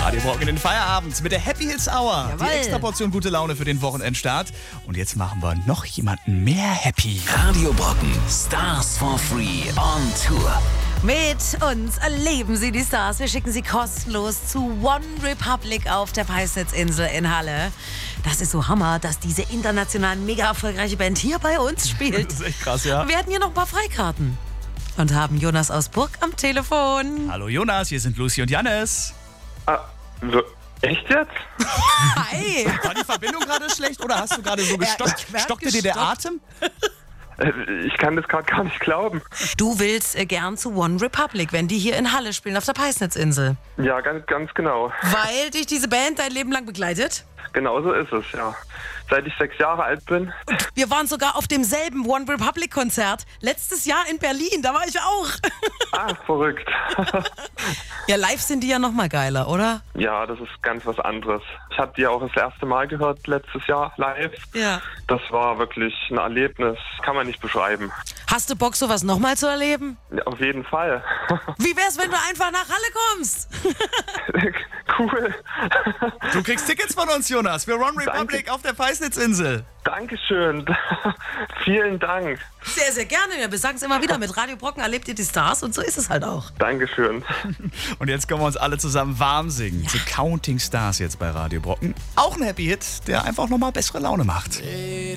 Radio Brocken in den Feierabend mit der Happy Hits Hour. Jawohl. Die extra Portion gute Laune für den Wochenendstart. Und jetzt machen wir noch jemanden mehr happy. Radio Brocken, Stars for Free on Tour. Mit uns erleben Sie die Stars. Wir schicken Sie kostenlos zu One Republic auf der Peisnitzinsel in Halle. Das ist so Hammer, dass diese international mega erfolgreiche Band hier bei uns spielt. Das ist echt krass, ja. Wir hatten hier noch ein paar Freikarten. Und haben Jonas aus Burg am Telefon. Hallo Jonas, hier sind Lucy und Jannis. Echt jetzt? Hi. War die Verbindung gerade schlecht oder hast du gerade so gestockt? ich werd Stockte dir der gestockt. Atem? Ich kann das gerade gar nicht glauben. Du willst gern zu One Republic, wenn die hier in Halle spielen, auf der Peisnitzinsel. Ja, ganz genau. Weil dich diese Band dein Leben lang begleitet? Genau so ist es, ja. Seit ich 6 Jahre alt bin. Wir waren sogar auf demselben One Republic Konzert. Letztes Jahr in Berlin, da war ich auch. Ah, verrückt. Ja, live sind die ja noch mal geiler, oder? Ja, das ist ganz was anderes. Ich habe die auch das erste Mal gehört letztes Jahr live. Ja. Das war wirklich ein Erlebnis, kann man nicht beschreiben. Hast du Bock, sowas noch mal zu erleben? Ja, auf jeden Fall. Wie wär's, wenn du einfach nach Halle kommst? Cool. Du kriegst Tickets von uns, Jonas, für One Republic auf der Peisnitzinsel. Dankeschön. Vielen Dank. Sehr, sehr gerne. Wir sagen es immer wieder, mit Radio Brocken erlebt ihr die Stars und so ist es halt auch. Dankeschön. Und jetzt können wir uns alle zusammen warm singen. Zu Counting Stars jetzt bei Radio Brocken. Auch ein Happy Hit, der einfach nochmal bessere Laune macht.